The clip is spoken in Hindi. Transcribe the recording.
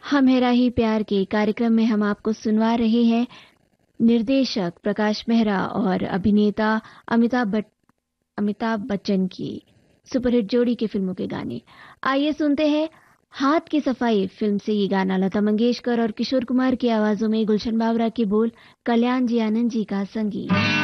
हम हेरा ही प्यार के कार्यक्रम में हम आपको सुनवा रहे हैं निर्देशक प्रकाश मेहरा और अभिनेता अमिताभ बच्चन की सुपरहिट जोड़ी की फिल्मों के गाने। आइए सुनते हैं हाथ की सफाई फिल्म से ये गाना। लता मंगेशकर और किशोर कुमार की आवाजों में, गुलशन बावरा के बोल, कल्याण जी आनंद जी का संगीत।